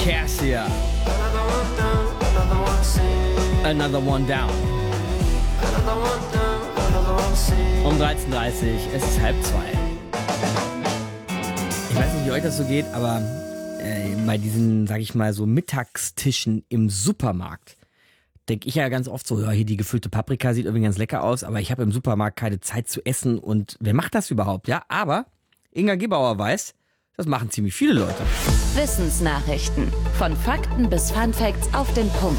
Cassia. Another one down. Um 13:30 Uhr, es ist 1:30. Ich weiß nicht, wie euch das so geht, aber bei diesen, sag ich mal, so Mittagstischen im Supermarkt denke ich ja ganz oft so, ja, hier die gefüllte Paprika sieht irgendwie ganz lecker aus, aber ich habe im Supermarkt keine Zeit zu essen und wer macht das überhaupt? Ja, aber Inga Gebauer weiß, das machen ziemlich viele Leute. Wissensnachrichten. Von Fakten bis Funfacts auf den Punkt.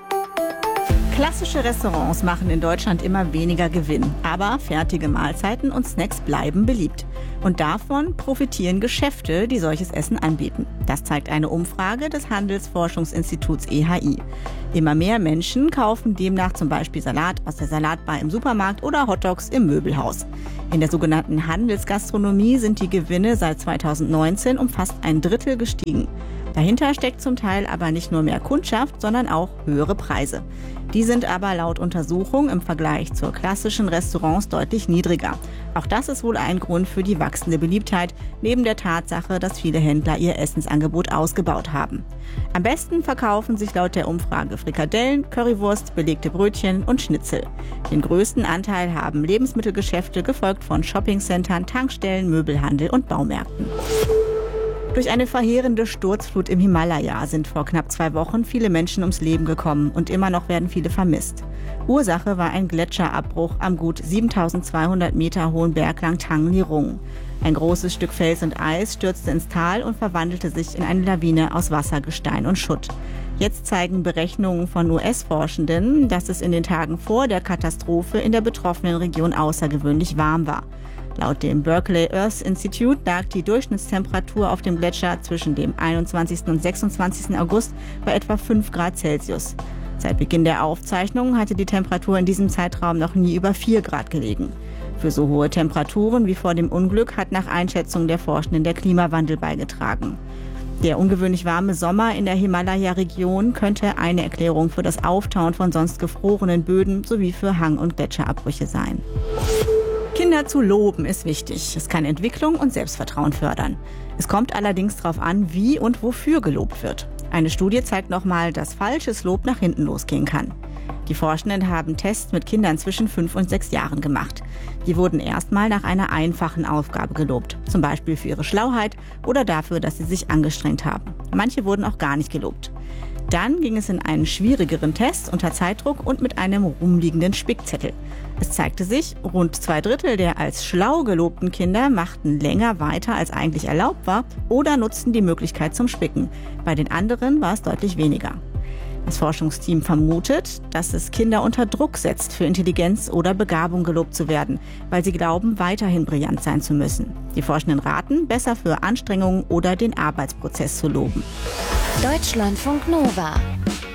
Klassische Restaurants machen in Deutschland immer weniger Gewinn. Aber fertige Mahlzeiten und Snacks bleiben beliebt. Und davon profitieren Geschäfte, die solches Essen anbieten. Das zeigt eine Umfrage des Handelsforschungsinstituts EHI. Immer mehr Menschen kaufen demnach zum Beispiel Salat aus der Salatbar im Supermarkt oder Hotdogs im Möbelhaus. In der sogenannten Handelsgastronomie sind die Gewinne seit 2019 um fast 1/3 gestiegen. Dahinter steckt zum Teil aber nicht nur mehr Kundschaft, sondern auch höhere Preise. Die sind aber laut Untersuchung im Vergleich zu klassischen Restaurants deutlich niedriger. Auch das ist wohl ein Grund für die wachsende Beliebtheit, neben der Tatsache, dass viele Händler ihr Essensangebot ausgebaut haben. Am besten verkaufen sich laut der Umfrage Frikadellen, Currywurst, belegte Brötchen und Schnitzel. Den größten Anteil haben Lebensmittelgeschäfte, gefolgt von Shoppingcentern, Tankstellen, Möbelhandel und Baumärkten. Durch eine verheerende Sturzflut im Himalaya sind vor knapp 2 Wochen viele Menschen ums Leben gekommen und immer noch werden viele vermisst. Ursache war ein Gletscherabbruch am gut 7200 Meter hohen Berglang Tanglirung. Ein großes Stück Fels und Eis stürzte ins Tal und verwandelte sich in eine Lawine aus Wasser, Gestein und Schutt. Jetzt zeigen Berechnungen von US-Forschenden, dass es in den Tagen vor der Katastrophe in der betroffenen Region außergewöhnlich warm war. Laut dem Berkeley Earth Institute lag die Durchschnittstemperatur auf dem Gletscher zwischen dem 21. und 26. August bei etwa 5 Grad Celsius. Seit Beginn der Aufzeichnungen hatte die Temperatur in diesem Zeitraum noch nie über 4 Grad gelegen. Für so hohe Temperaturen wie vor dem Unglück hat nach Einschätzung der Forschenden der Klimawandel beigetragen. Der ungewöhnlich warme Sommer in der Himalaya-Region könnte eine Erklärung für das Auftauen von sonst gefrorenen Böden sowie für Hang- und Gletscherabbrüche sein. Kinder zu loben ist wichtig. Es kann Entwicklung und Selbstvertrauen fördern. Es kommt allerdings darauf an, wie und wofür gelobt wird. Eine Studie zeigt nochmal, dass falsches Lob nach hinten losgehen kann. Die Forschenden haben Tests mit Kindern zwischen 5 und 6 Jahren gemacht. Die wurden erstmal nach einer einfachen Aufgabe gelobt, zum Beispiel für ihre Schlauheit oder dafür, dass sie sich angestrengt haben. Manche wurden auch gar nicht gelobt. Dann ging es in einen schwierigeren Test unter Zeitdruck und mit einem rumliegenden Spickzettel. Es zeigte sich, rund 2/3 der als schlau gelobten Kinder machten länger weiter, als eigentlich erlaubt war, oder nutzten die Möglichkeit zum Spicken. Bei den anderen war es deutlich weniger. Das Forschungsteam vermutet, dass es Kinder unter Druck setzt, für Intelligenz oder Begabung gelobt zu werden, weil sie glauben, weiterhin brillant sein zu müssen. Die Forschenden raten, besser für Anstrengungen oder den Arbeitsprozess zu loben. Deutschlandfunk Nova.